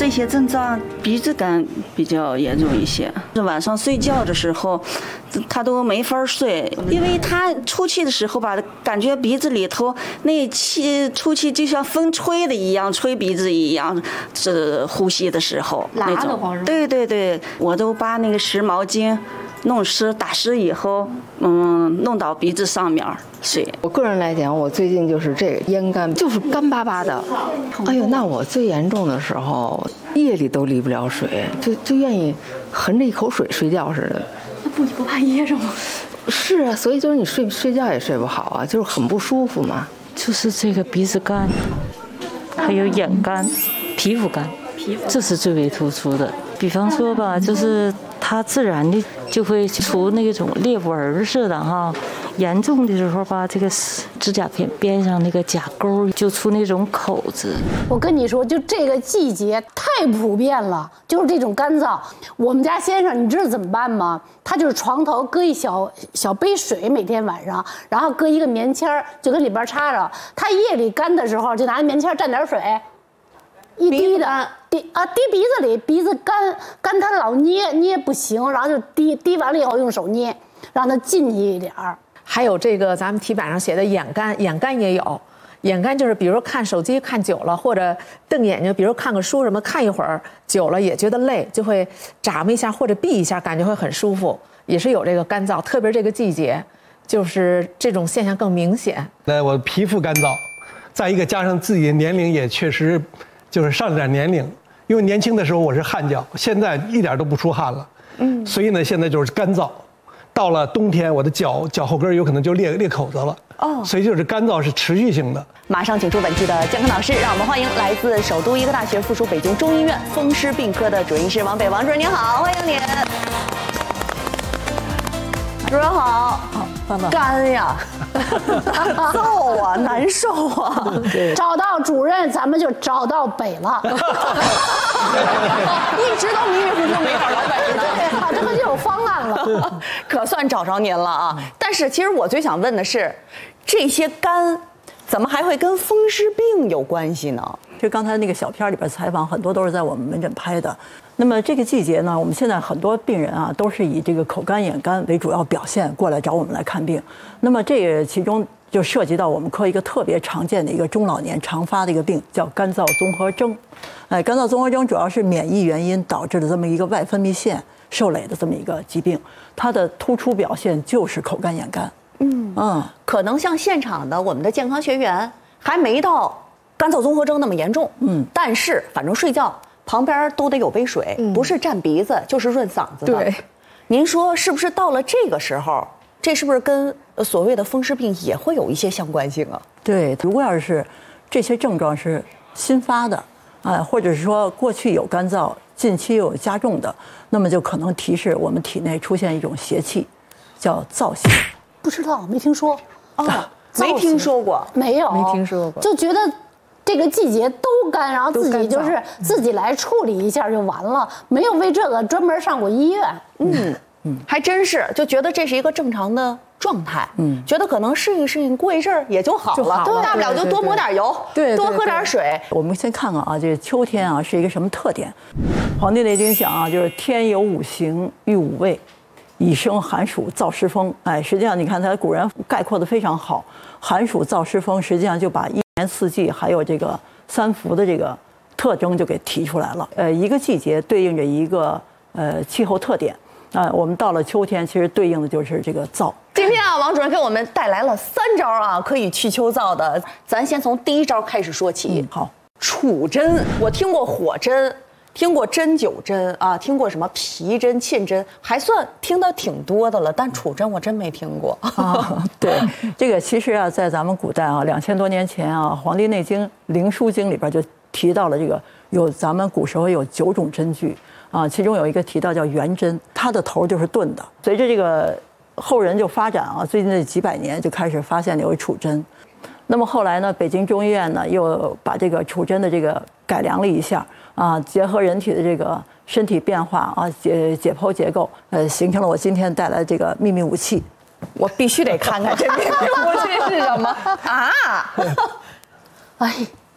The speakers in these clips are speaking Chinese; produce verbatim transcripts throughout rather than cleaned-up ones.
这些症状，鼻子干比较严重一些。晚上睡觉的时候，他都没法睡，因为他出气的时候吧，感觉鼻子里头那气出气就像风吹的一样，吹鼻子一样，是呼吸的时候那种。对对对，我都把那个湿毛巾弄湿打湿以后，嗯，弄到鼻子上面睡。 我个人来讲，我最近就是这个咽干，就是干巴巴的。哎呦，那我最严重的时候，夜里都离不了水，就就愿意含着一口水睡觉似的。 那不不怕噎着吗？ 是啊，所以就是你睡睡觉也睡不好啊，就是很不舒服嘛。 就是这个鼻子干，还有眼干、皮肤干，这是最为突出的。比方说吧，就是它自然的就会出那种裂纹似的哈。严重的时候吧，这个指甲片边上那个甲沟就出那种口子。 我跟你说，就这个季节太普遍了，就是这种干燥。我们家先生，你知道怎么办吗？他就是床头搁一小小杯水，每天晚上，然后搁一个棉签儿，就跟里边插着。他夜里干的时候，就拿棉签蘸点水，一滴的滴啊滴鼻子里，鼻子干干，他老捏捏不行，然后就滴滴完了以后用手捏，让它进去一点儿。 还有这个咱们题板上写的眼干，眼干也有，眼干就是比如看手机看久了，或者瞪眼睛，比如看个书什么看一会儿久了也觉得累，就会眨巴一下或者闭一下，感觉会很舒服，也是有这个干燥，特别这个季节，就是这种现象更明显。 那我皮肤干燥，再一个加上自己的年龄也确实就是上了点年龄，因为年轻的时候我是汗脚，现在一点都不出汗了，嗯，所以呢现在就是干燥。到了冬天，我的脚脚后跟有可能就裂裂口子了哦，所以就是干燥是持续性的。 马上请出本期的健康导师，让我们欢迎来自首都医科大学附属北京中医院风湿病科的主任医师王北。王主任您好，欢迎您。主任好。好，干呀，燥啊，难受啊。 找到主任，咱们就找到北了。 一直都迷迷糊糊没找着北呢。 对，好，这不就有方案了？ 可算找着您了啊！但是其实我最想问的是，这些干怎么还会跟风湿病有关系呢？ 就刚才那个小片里边采访，很多都是在我们门诊拍的。那么这个季节呢，我们现在很多病人啊，都是以这个口干眼干为主要表现过来找我们来看病。那么这个其中就涉及到我们科一个特别常见的一个中老年常发的一个病，叫干燥综合征。哎，干燥综合征主要是免疫原因导致的这么一个外分泌腺受累的这么一个疾病，它的突出表现就是口干眼干。 嗯嗯，可能像现场的我们的健康学员还没到干燥综合征那么严重，嗯，但是反正睡觉旁边都得有杯水，嗯、不是蘸鼻子就是润嗓子的。 对， 您说是不是到了这个时候，这是不是跟所谓的风湿病也会有一些相关性啊？ 对，如果要是这些症状是新发的，啊、呃，或者是说过去有干燥，近期又有加重的，那么就可能提示我们体内出现一种邪气，叫燥邪。 不知道，没听说。哦， 没听说过， 没有， 没听说过， 就觉得这个季节都干，然后自己就是自己来处理一下就完了，没有为这个专门上过医院。 嗯嗯，还真是，就觉得这是一个正常的状态，嗯，觉得可能适应适应，过一阵儿也就好了， 对， 大不了就多抹点油， 对， 多喝点水。 我们先看看啊，这秋天啊是一个什么特点？《黄帝内经》讲啊，就是天有五行，遇五味。以生寒暑燥湿风，哎，实际上你看它古人概括的非常好，寒暑燥湿风实际上就把一年四季还有这个三伏的这个特征就给提出来了。呃，一个季节对应着一个呃气候特点啊、呃，我们到了秋天，其实对应的就是这个燥。 今天啊，王主任给我们带来了三招啊，可以去秋燥的。咱先从第一招开始说起。 嗯、好， 杵针，我听过火针。听过针灸针啊，听过什么皮针、沁针，还算听得挺多的了。但杵针我真没听过啊。对，这个其实啊，在咱们古代啊，两千多年前啊，《黄帝内经·灵枢经》里边就提到了这个，有咱们古时候有九种针具啊，其中有一个提到叫圆针，它的头就是钝的。随着这个后人就发展啊，最近这几百年就开始发现有杵针。那么后来呢，北京中医院呢又把这个杵针的这个改良了一下啊，结合人体的这个身体变化啊，解解剖结构，呃，形成了我今天带来的这个秘密武器。 我必须得看看这秘密武器是什么啊！ 哎，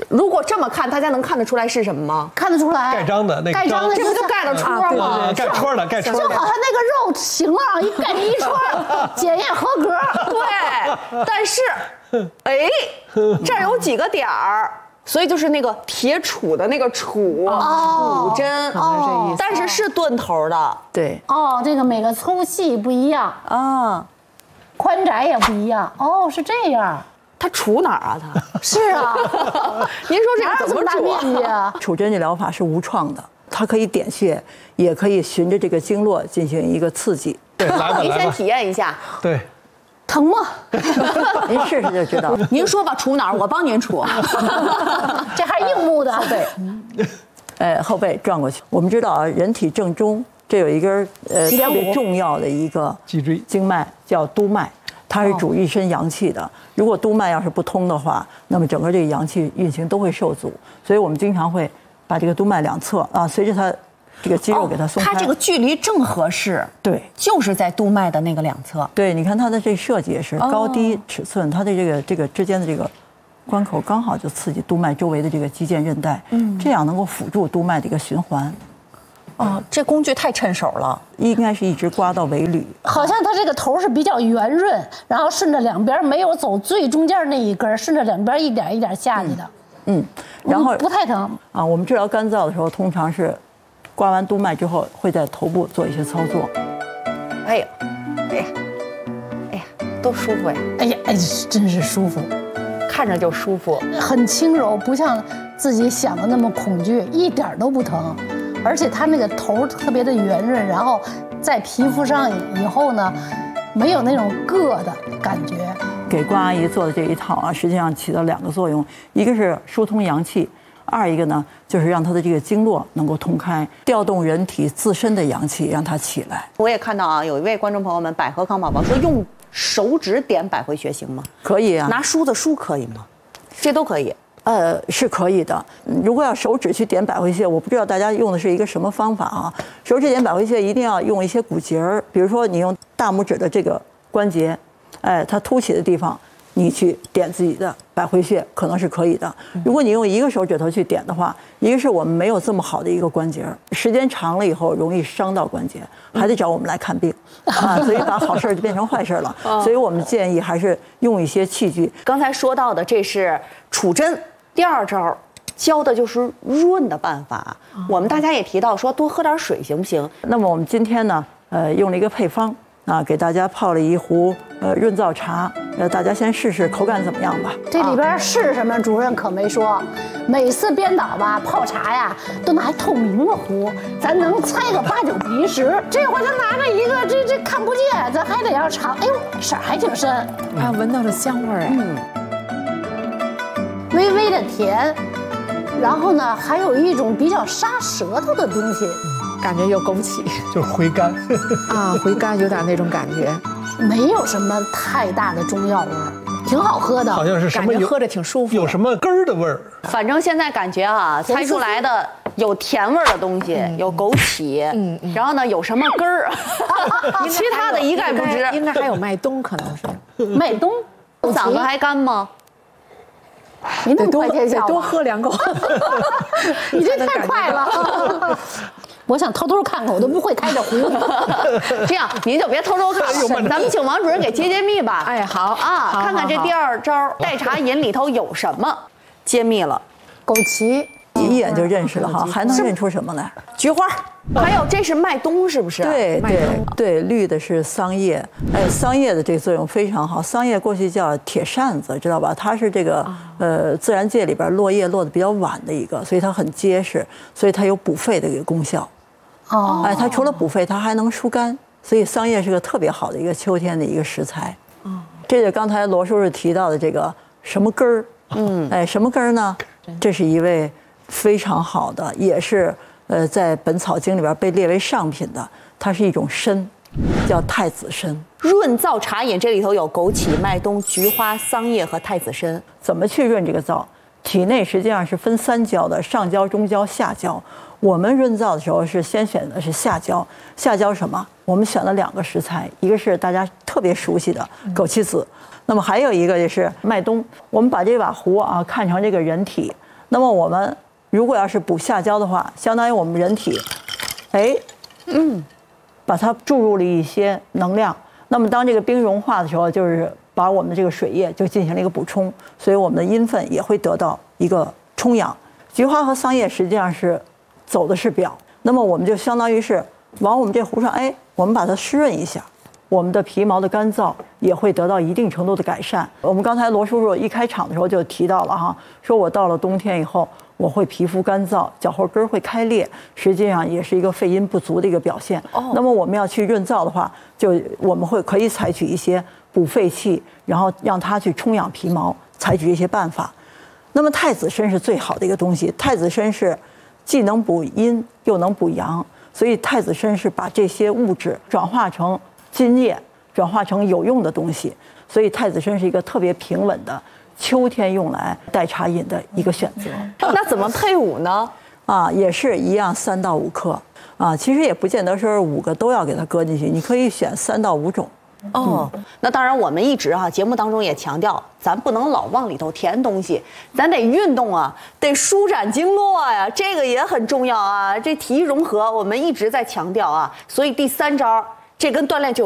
如果这么看，大家能看得出来是什么吗？ 看得出来， 盖章的那个盖章的这不就盖了戳吗？ 盖戳的，盖戳的， 就好像那个肉行了，一盖一戳，检验合格。 对，但是，哎，这儿有几个点儿。所以就是那个铁杵的那个杵， 哦杵针， 哦， 但是是钝头的， 对， 哦，这个每个粗细不一样啊， 宽窄也不一样。哦，是这样。 它杵哪儿啊？它是啊， 您说这哪有这么大面积啊？ 杵针这疗法是无创的，它可以点穴，也可以循着这个经络进行一个刺激。 对，来吧，来吧， 您先体验一下。 对。 疼吗？ 您试试就知道。 您说吧，杵哪儿？我帮您杵。 这还硬木的。 后背，哎，后背转过去。我们知道啊，人体正中这有一根呃特别重要的一个脊椎经脉叫督脉，它是主一身阳气的。如果督脉要是不通的话，那么整个这个阳气运行都会受阻。所以我们经常会把这个督脉两侧啊，随着它这个肌肉给它松开， 它这个距离正合适， 对， 就是在督脉的那个两侧。 对，你看它的这设计也是高低尺寸，它的这个这个之间的这个关口刚好就刺激督脉周围的这个肌腱韧带，嗯，这样能够辅助督脉的一个循环。 哦，这工具太趁手了， 应该是一直刮到尾闾。 好像它这个头是比较圆润，然后顺着两边没有走最中间那一根，顺着两边一点一点下去的。 嗯，然后不太疼啊。我们治疗干燥的时候，通常是刮完督脉之后，会在头部做一些操作。 哎呀，哎呀，哎呀，多舒服呀！ 哎呀，哎，真是舒服， 看着就舒服， 很轻柔，不像自己想的那么恐惧，一点都不疼。而且它那个头特别的圆润，然后在皮肤上以后呢，没有那种硌的感觉。 给关阿姨做的这一套啊，实际上起到两个作用，一个是疏通阳气，二一个呢就是让她的这个经络能够通开，调动人体自身的阳气，让它起来。 我也看到啊，有一位观众朋友们，百合康宝宝说用手指点百会穴行吗？ 可以啊。 拿梳子梳可以吗？这都可以。 呃，是可以的。如果要手指去点百会穴，我不知道大家用的是一个什么方法啊？手指点百会穴一定要用一些骨节儿，比如说你用大拇指的这个关节，哎，它凸起的地方，你去点自己的百会穴可能是可以的。如果你用一个手指头去点的话，一个是我们没有这么好的一个关节，时间长了以后容易伤到关节，还得找我们来看病啊，所以把好事就变成坏事了。所以我们建议还是用一些器具。 刚才说到的这是杵针。第二招教的就是润的办法，我们大家也提到说多喝点水行不行？ 那么我们今天呢，呃，用了一个配方啊，给大家泡了一壶呃润燥茶，呃，大家先试试口感怎么样吧。 这里边是什么？主任可没说。每次编导吧泡茶呀，都拿透明的壶，咱能猜个八九不离十。这回他拿着一个，这这看不见，咱还得要尝。哎呦，色儿还挺深啊，闻到了香味儿。嗯。 微微的甜，然后呢，还有一种比较杀舌头的东西， 感觉有枸杞， 就是回甘啊，回甘有点那种感觉， 没有什么太大的中药味儿，挺好喝的， 好像是什么有喝着挺舒服， 有什么根儿的味儿。 反正现在感觉啊，猜出来的有甜味儿的东西，有枸杞，嗯，然后呢有什么根儿，其他的一概不知。 应该还有麦冬，可能是麦冬， 嗓子还干吗？ 没那么快见效， 多喝两口。 你这太快了。我想偷偷看看，我都不会开着壶。 这样您就别偷偷看，咱们请王主任给揭揭秘吧。 哎，好啊，看看这第二招代茶饮里头有什么，揭秘了。 枸杞， 一眼就认识了哈，还能认出什么来？ 菊花。还有这是麦冬是不是？ 对对对，绿的是桑叶，哎，桑叶的这个作用非常好。桑叶过去叫铁扇子，知道吧？它是这个呃自然界里边落叶落的比较晚的一个，所以它很结实，所以它有补肺的一个功效。哦，哎，它除了补肺，它还能疏肝，所以桑叶是个特别好的一个秋天的一个食材。哦，这就刚才罗叔叔提到的这个什么根儿？嗯，哎，什么根儿呢？这是一味非常好的，也是。呃，在《本草经》里边被列为上品的，它是一种参，叫太子参。 润燥茶饮这里头有枸杞、麦冬、菊花、桑叶和太子参。 怎么去润这个燥？体内实际上是分三焦的，上焦、中焦、下焦。我们润燥的时候是先选的是下焦。下焦什么？我们选了两个食材，一个是大家特别熟悉的枸杞子，那么还有一个就是麦冬。我们把这把壶啊看成这个人体。 那么我们如果要是补下焦的话，相当于我们人体，哎，嗯，把它注入了一些能量。那么当这个冰融化的时候，就是把我们的这个水液就进行了一个补充，所以我们的阴分也会得到一个充养。菊花和桑叶实际上是走的是表，那么我们就相当于是往我们这壶上，哎，我们把它湿润一下，我们的皮毛的干燥也会得到一定程度的改善。我们刚才罗叔叔一开场的时候就提到了哈，说我到了冬天以后，我会皮肤干燥，脚后跟会开裂，实际上也是一个肺阴不足的一个表现。哦，那么我们要去润燥的话，就我们会可以采取一些补肺气，然后让它去充养皮毛，采取一些办法。那么太子参是最好的一个东西，太子参是既能补阴又能补阳，所以太子参是把这些物质转化成津液，转化成有用的东西，所以太子参是一个特别平稳的秋天用来代茶饮的一个选择。 那怎么配伍呢？ 啊，也是一样，三到五克啊，其实也不见得说是五个都要给它搁进去，你可以选三到五种。 哦，那当然，我们一直哈、啊、节目当中也强调，咱不能老往里头填东西，咱得运动啊，得舒展经络呀，这个也很重要啊。这体育融合，我们一直在强调啊，所以第三招，这跟锻炼就